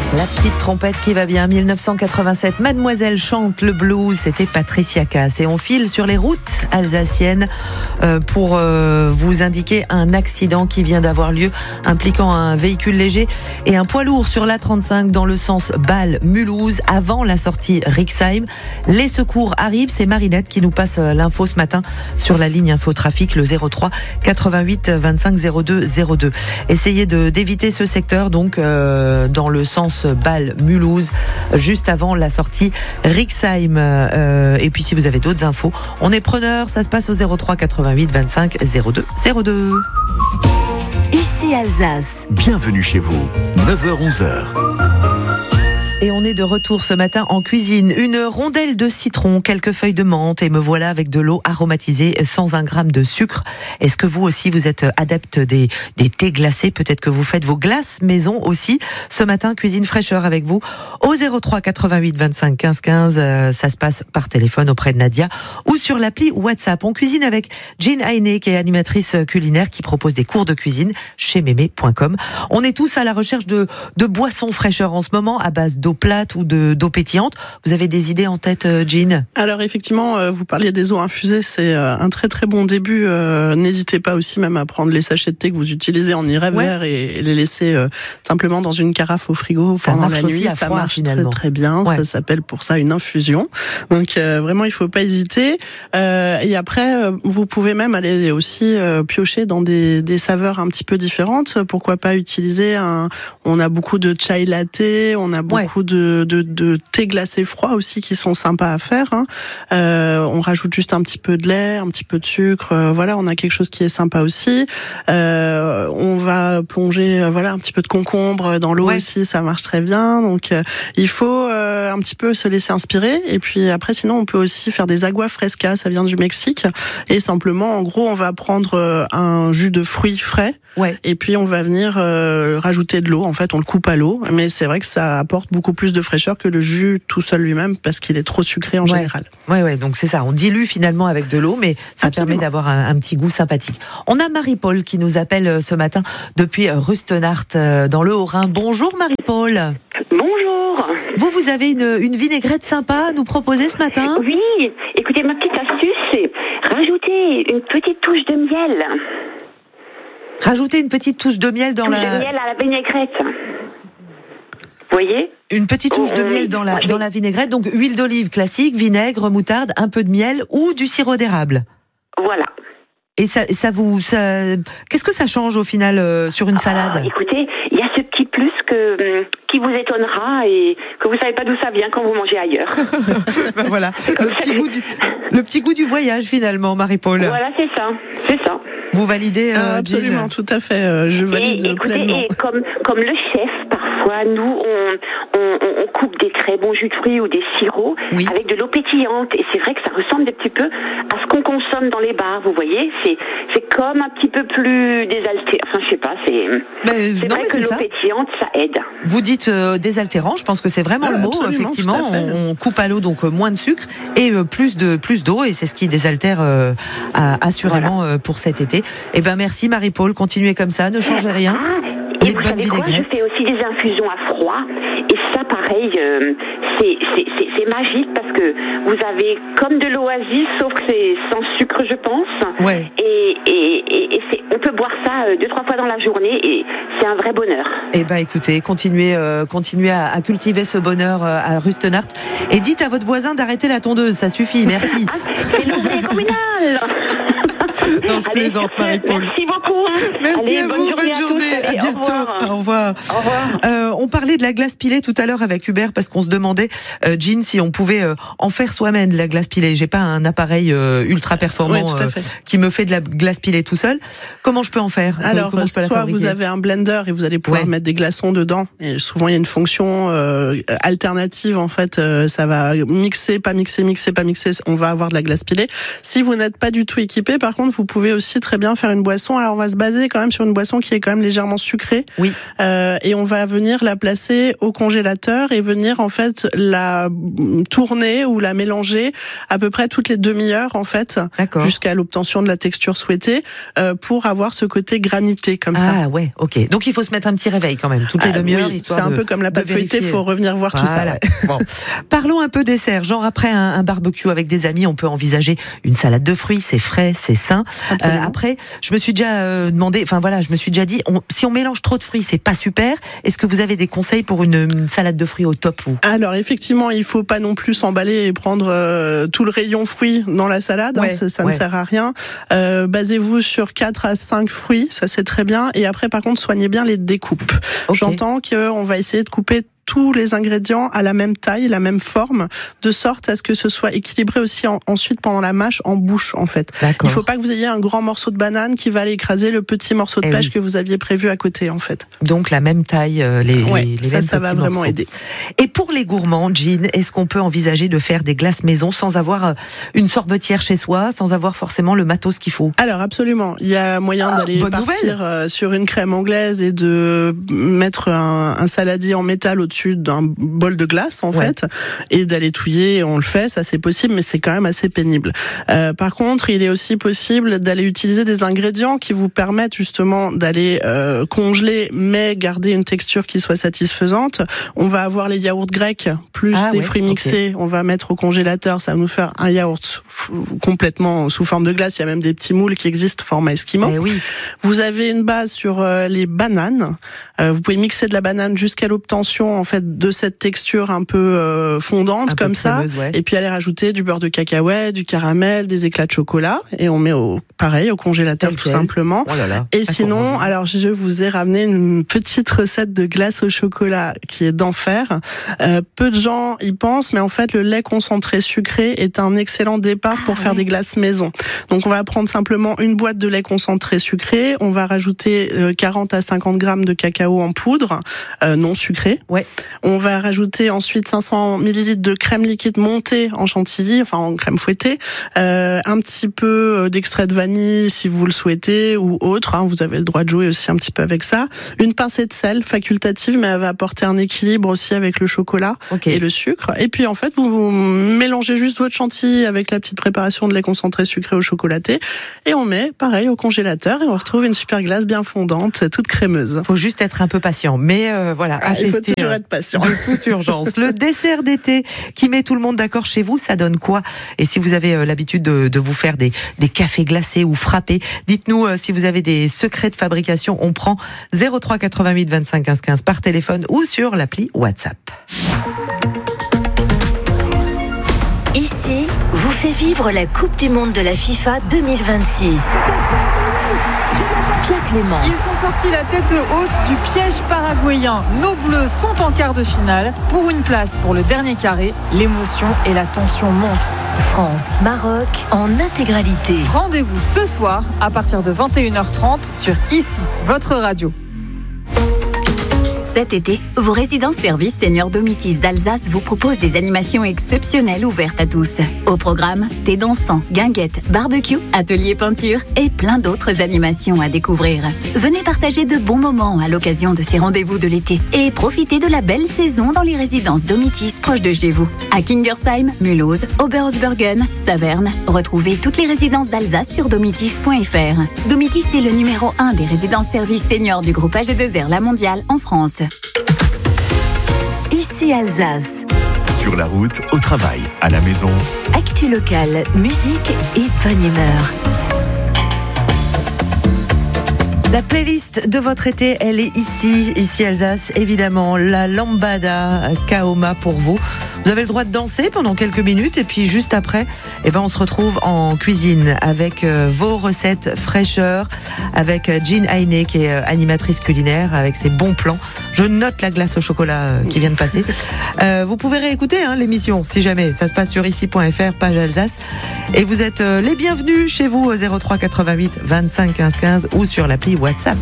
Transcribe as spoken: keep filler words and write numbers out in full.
La petite trompette qui va bien, dix-neuf cent quatre-vingt-sept, Mademoiselle chante le blues, c'était Patricia Cass. Et on file sur les routes alsaciennes euh, pour euh, vous indiquer un accident qui vient d'avoir lieu, impliquant un véhicule léger et un poids lourd sur l'A trente-cinq dans le sens Bâle-Mulhouse, avant la sortie Rixheim. Les secours arrivent, c'est Marinette qui nous passe l'info ce matin sur la ligne infotrafic, le zéro trois quatre-vingt-huit vingt-cinq zéro deux zéro deux. Essayez de, d'éviter ce secteur, donc euh, dans le sens Bâle-Mulhouse, juste avant la sortie Rixheim. Euh, et puis si vous avez d'autres infos, on est preneur, ça se passe au zéro trois quatre-vingt-huit vingt-cinq zéro deux zéro deux. Ici Alsace. Bienvenue chez vous, neuf heures onze heures. Et on est de retour ce matin en cuisine. Une rondelle de citron, quelques feuilles de menthe et me voilà avec de l'eau aromatisée sans un gramme de sucre. Est-ce que vous aussi vous êtes adepte des, des thés glacés? Peut-être que vous faites vos glaces maison aussi. Ce matin, cuisine fraîcheur avec vous au zéro trois quatre-vingt-huit vingt-cinq quinze quinze. Euh, ça se passe par téléphone auprès de Nadia ou sur l'appli WhatsApp. On cuisine avec Jean Heine, qui est animatrice culinaire, qui propose des cours de cuisine chez mémé point com. On est tous à la recherche de, de boissons fraîcheurs en ce moment à base d'eau plate ou de, d'eau pétillante. Vous avez des idées en tête, Jean? Alors effectivement, vous parliez des eaux infusées, c'est un très très bon début. Euh, n'hésitez pas aussi même à prendre les sachets de thé que vous utilisez en irrévers, ouais, et, et les laisser euh, simplement dans une carafe au frigo ça pendant la nuit. Ça froid, marche finalement. très très bien. Ouais. Ça s'appelle pour ça une infusion. Donc euh, vraiment, il faut pas hésiter. Euh, et après, euh, vous pouvez même aller aussi euh, piocher dans des, des saveurs un petit peu différentes. Pourquoi pas utiliser un... On a beaucoup de chai latte, on a beaucoup ouais. de, de, de thé glacé froid aussi qui sont sympas à faire. Hein. Euh, on rajoute juste un petit peu de lait, un petit peu de sucre. Euh, voilà, on a quelque chose qui est sympa aussi. Euh, on va plonger, euh, voilà, un petit peu de concombre dans l'eau ouais. aussi, ça marche très bien. Donc, euh, il faut euh, un petit peu se laisser inspirer. Et puis après, sinon, on peut aussi faire des agua fresca. Ça vient du Mexique. Et simplement, en gros, on va prendre euh, un jus de fruits frais. Ouais. Et puis on va venir euh, rajouter de l'eau. En fait, on le coupe à l'eau, mais c'est vrai que ça apporte beaucoup plus de fraîcheur que le jus tout seul lui-même parce qu'il est trop sucré en ouais. général. Ouais, ouais. Donc c'est ça. On dilue finalement avec de l'eau, mais ça Absolument. permet d'avoir un, un petit goût sympathique. On a Marie-Paul qui nous appelle ce matin depuis Rustenart dans le Haut-Rhin. Bonjour Marie-Paul. Bonjour. Vous, vous avez une, une vinaigrette sympa à nous proposer ce matin? Oui. Écoutez, ma petite astuce, c'est rajouter une petite touche de miel. Rajouter une petite touche de miel dans touche la... de miel à la vinaigrette. Vous voyez? Une petite touche oh, de miel dans la, dans la vinaigrette. Donc, huile d'olive classique, vinaigre, moutarde, un peu de miel ou du sirop d'érable. Voilà. Et ça, ça vous... Ça... Qu'est-ce que ça change au final euh, sur une salade? ah, Écoutez, il y a ce petit plus que, qui vous étonnera et que vous ne savez pas d'où ça vient quand vous mangez ailleurs. Ben voilà, le petit, goût du, le petit goût du voyage finalement, Marie-Paul. Voilà, c'est ça, c'est ça. Vous validez euh, Absolument, Jean? tout à fait, euh, je valide et, écoutez, pleinement. Et comme, comme le chef, parfois, nous, on, on, on coupe des très bons jus de fruits ou des sirops oui. avec de l'eau pétillante. Et c'est vrai que ça ressemble un petit peu à ce qu'on consomme dans les bars, vous voyez. C'est, c'est comme un petit peu plus désaltérant. Enfin, je sais pas, c'est, mais, c'est non, vrai mais que c'est l'eau ça. pétillante, ça aide. Vous dites euh, désaltérant, je pense que c'est vraiment ah, le mot, effectivement. On, on coupe à l'eau, donc euh, moins de sucre et euh, plus, de, plus d'eau. Et c'est ce qui désaltère euh, à, assurément voilà. euh, pour cet été. Eh ben merci Marie-Paul, continuez comme ça, ne changez rien. Ah, et vous savez quoi, je fais aussi des infusions à froid. Et ça, pareil, euh, c'est, c'est, c'est, c'est magique parce que vous avez comme de l'oasis, sauf que c'est sans sucre, je pense. Ouais. Et, et, et, et c'est, on peut boire ça deux, trois fois dans la journée et c'est un vrai bonheur. Eh ben, écoutez, continuez, euh, continuez à, à cultiver ce bonheur euh, à Rustenart. Et dites à votre voisin d'arrêter la tondeuse, ça suffit, merci. Ah, c'est l'ouvrier communal. Non, je plaisante, Marie-Paul. Merci beaucoup. Merci Allez, à bonne vous, journée bonne journée. À, tous. Allez, à bientôt. Au revoir. Au revoir. Au revoir. Euh, on parlait de la glace pilée tout à l'heure avec Hubert parce qu'on se demandait, euh, Jean, si on pouvait euh, en faire soi-même de la glace pilée. J'ai pas un appareil euh, ultra performant oui, euh, qui me fait de la glace pilée tout seul. Comment je peux en faire? Alors, soit vous avez un blender et vous allez pouvoir ouais. mettre des glaçons dedans. Et souvent, il y a une fonction euh, alternative. En fait, euh, ça va mixer, pas mixer, mixer, pas mixer. On va avoir de la glace pilée. Si vous n'êtes pas du tout équipé, par contre, vous pouvez pouvez aussi très bien faire une boisson. Alors on va se baser quand même sur une boisson qui est quand même légèrement sucrée. Oui. Euh, et on va venir la placer au congélateur et venir en fait la tourner ou la mélanger à peu près toutes les demi-heures en fait, D'accord. jusqu'à l'obtention de la texture souhaitée, euh, pour avoir ce côté granité comme ah, ça. Ah ouais, ok. Donc il faut se mettre un petit réveil quand même, toutes les ah, demi-heures. Oui, histoire c'est un de, peu comme la pâte feuilletée, il faut revenir voir voilà. tout ça. Ouais. Bon. Parlons un peu dessert. Genre après un, un barbecue avec des amis, on peut envisager une salade de fruits, c'est frais, c'est sain. Euh, après, je me suis déjà euh, demandé, enfin voilà, je me suis déjà dit, on, si on mélange trop de fruits, c'est pas super. Est-ce que vous avez des conseils pour une, une salade de fruits au top, vous ? Alors effectivement, il faut pas non plus s'emballer et prendre euh, tout le rayon fruits dans la salade, ouais, hein, ça, ça ouais. ne sert à rien. Euh, basez-vous sur quatre à cinq fruits, ça c'est très bien. Et après, par contre, soignez bien les découpes. Okay. J'entends qu'on va essayer de couper tous les ingrédients à la même taille, la même forme, de sorte à ce que ce soit équilibré aussi en, ensuite pendant la mâche en bouche en fait. D'accord. Il faut pas que vous ayez un grand morceau de banane qui va aller écraser le petit morceau de eh pêche oui. que vous aviez prévu à côté en fait. Donc la même taille, euh, les, ouais, les, les ça, mêmes ça va vraiment morceaux. aider. Et pour les gourmands, Jean, est-ce qu'on peut envisager de faire des glaces maison sans avoir une sorbetière chez soi, sans avoir forcément le matos qu'il faut ? Alors absolument, il y a moyen ah, d'aller partir euh, sur une crème anglaise et de mettre un, un saladier en métal au-dessus d'un bol de glace en ouais. fait, et d'aller touiller, on le fait, ça c'est possible, mais c'est quand même assez pénible. Euh, par contre, il est aussi possible d'aller utiliser des ingrédients qui vous permettent justement d'aller euh, congeler, mais garder une texture qui soit satisfaisante. On va avoir les yaourts grecs, plus ah, des ouais, fruits mixés, okay. on va mettre au congélateur, ça va nous faire un yaourt f- complètement sous forme de glace. Il y a même des petits moules qui existent, format esquimau. Eh oui. Vous avez une base sur euh, les bananes. Euh, vous pouvez mixer de la banane jusqu'à l'obtention en fait de cette texture un peu euh, fondante un comme ça, crémeuse, ouais. et puis aller rajouter du beurre de cacahuète, du caramel, des éclats de chocolat, et on met au pareil au congélateur tout simplement. Oh là là. Et ah, sinon, alors je vous ai ramené une petite recette de glace au chocolat qui est d'enfer. Euh, peu de gens y pensent, mais en fait le lait concentré sucré est un excellent départ ah, pour ouais. faire des glaces maison. Donc on va prendre simplement une boîte de lait concentré sucré, on va rajouter euh, quarante à cinquante grammes de cacao en poudre euh, non sucré. Ouais. On va rajouter ensuite cinq cents millilitres de crème liquide montée en chantilly, enfin en crème fouettée, euh, un petit peu d'extrait de vanille si vous le souhaitez ou autre, hein, vous avez le droit de jouer aussi un petit peu avec ça. Une pincée de sel facultative, mais elle va apporter un équilibre aussi avec le chocolat okay. et le sucre. Et puis en fait, vous, vous mélangez juste votre chantilly avec la petite préparation de lait concentré sucré au chocolaté et on met pareil au congélateur et on retrouve une super glace bien fondante, toute crémeuse. Faut juste être un peu patient, mais euh, voilà, ah, à il tester, faut toujours être patient. De toute urgence. Le dessert d'été qui met tout le monde d'accord chez vous, ça donne quoi ? Et si vous avez euh, l'habitude de, de vous faire des, des cafés glacés ou frappés, dites-nous euh, si vous avez des secrets de fabrication. On prend zéro trois quatre-vingt-huit vingt-cinq quinze quinze par téléphone ou sur l'appli WhatsApp. Ici, vous fait vivre la Coupe du Monde de la FIFA deux mille vingt-six. Pierre Clément. Ils sont sortis la tête haute du piège paraguayen. Nos Bleus sont en quart de finale pour une place pour le dernier carré. L'émotion et la tension montent. France-Maroc en intégralité. Rendez-vous ce soir à partir de vingt et une heures trente sur Ici, votre radio. Cet été, vos résidences-services Senior Domitis d'Alsace vous proposent des animations exceptionnelles ouvertes à tous. Au programme, thé dansant, guinguettes, barbecue, atelier peinture et plein d'autres animations à découvrir. Venez partager de bons moments à l'occasion de ces rendez-vous de l'été et profitez de la belle saison dans les résidences Domitis proches de chez vous. À Kingersheim, Mulhouse, Oberhausbergen, Saverne, retrouvez toutes les résidences d'Alsace sur domitis point f r. Domitis est le numéro un des résidences-services seniors du groupe A G deux R La Mondiale en France. Ici Alsace. Sur la route, au travail, à la maison. Actu locale, musique et bonne humeur. La playlist de votre été, elle est ici, ici Alsace, évidemment. La lambada Kaoma pour vous. Vous avez le droit de danser pendant quelques minutes et puis juste après, eh ben on se retrouve en cuisine avec euh, vos recettes fraîcheur, avec Jean Heine qui est euh, animatrice culinaire, avec ses bons plans. Je note la glace au chocolat euh, qui vient de passer. Euh, vous pouvez réécouter hein, l'émission si jamais. Ça se passe sur ici point f r, page Alsace. Et vous êtes euh, les bienvenus chez vous au zéro trois quatre-vingt-huit vingt-cinq quinze quinze ou sur l'appli WhatsApp.